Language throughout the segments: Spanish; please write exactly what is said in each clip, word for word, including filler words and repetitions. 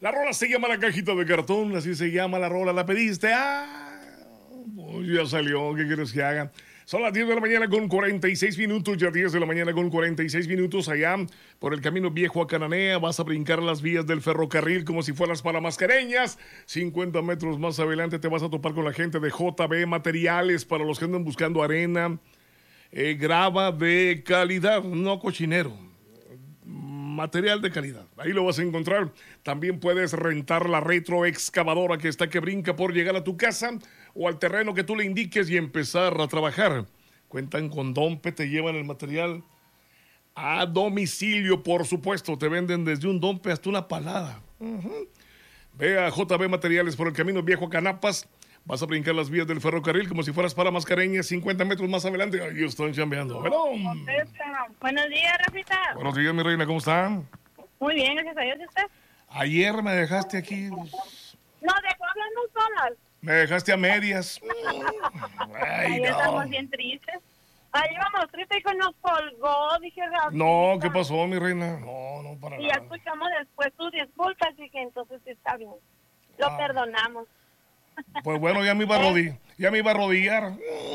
La rola se llama La Cajita de Cartón, así se llama la rola. ¿La pediste? Ah, pues ya salió. ¿Qué quieres que haga? Son las diez de la mañana con cuarenta y seis minutos, ya diez de la mañana con cuarenta y seis minutos allá por el camino viejo a Cananea. Vas a brincar las vías del ferrocarril como si fueras para Mascareñas. cincuenta metros más adelante te vas a topar con la gente de J B Materiales para los que andan buscando arena, eh, grava de calidad, no cochinero. Material de calidad, ahí lo vas a encontrar. También puedes rentar la retroexcavadora que está que brinca por llegar a tu casa o al terreno que tú le indiques y empezar a trabajar. Cuentan con Dompe, te llevan el material a domicilio, por supuesto. Te venden desde un Dompe hasta una palada. Uh-huh. Ve a J B Materiales por el camino viejo a Canapas. Vas a brincar las vías del ferrocarril como si fueras para Mascareñas, cincuenta metros más adelante. Ahí están chambeando. Buenos días, Rafita. Buenos días, mi reina, ¿cómo están? Muy bien, gracias a Dios. ¿Y usted? Ayer me dejaste aquí. No, dejó hablando solas. Me dejaste a medias. Ay, Ahí no. estamos bien tristes. Ahí íbamos tristes y que nos colgó, dije Rafita. No, ¿qué pasó, mi reina? No, no, para Y ya nada. escuchamos después tus disculpas y que entonces sí está bien. Lo Ah. perdonamos. Pues bueno, ya me iba a arrodillar. Ya me iba a arrodillar.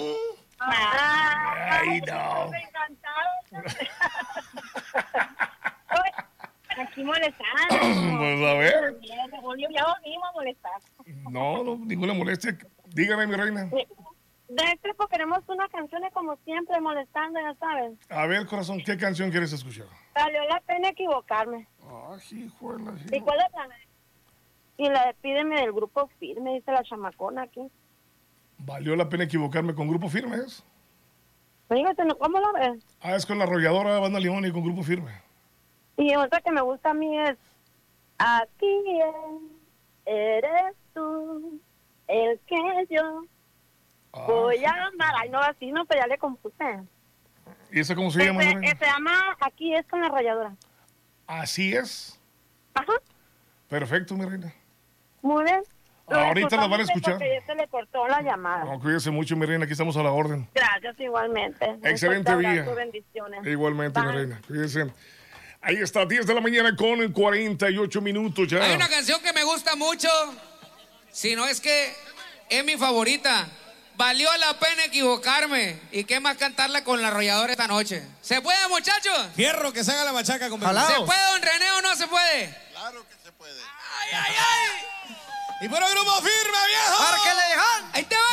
Ah, Ay, no. encantado. Aquí molestando. Pues a ver. Ya volvimos a molestar. No, no, ninguna molestia. Dígame, mi reina. De este pues queremos una canción de como siempre molestando, ya saben. A ver, corazón, ¿qué canción quieres escuchar? Valió la pena equivocarme. Ay, hijuela. ¿Y cuál es la? Y la de Pídeme del Grupo Firme, dice la chamacona aquí. ¿Valió la pena equivocarme con Grupo Firmes? Fíjate, ¿cómo lo ves? Ah, es con la arrolladora Banda Limón y con Grupo Firme. Y otra que me gusta a mí es Aquí eres tú, el que yo Ah, voy a amar. Ay, no, así no, pero ya le compuse. ¿Y esa cómo se llama, mi Este, reina? se llama Aquí es con la ralladora. Así es. Ajá, Perfecto, mi reina. muy bien. Lo Ahorita la van a disculpamos escuchar. Porque ya se le cortó la llamada. No, cuídese mucho, mi reina. Aquí estamos a la orden. Gracias, igualmente. Un Excelente fuerte día. abrazo, bendiciones. Igualmente, mi Bye. reina. Cuídense. Ahí está, diez de la mañana con cuarenta y ocho minutos ya. Hay una canción que me gusta mucho, si no es que es mi favorita. Valió la pena equivocarme. ¿Y qué más cantarla con la arrolladora esta noche? ¿Se puede, muchachos? Fierro, que se haga la machaca con ¿Se puede, don René, o no se puede? Claro que se puede. ¡Ay, ay, ay! Y por el grupo firme, viejo. Ahí te va.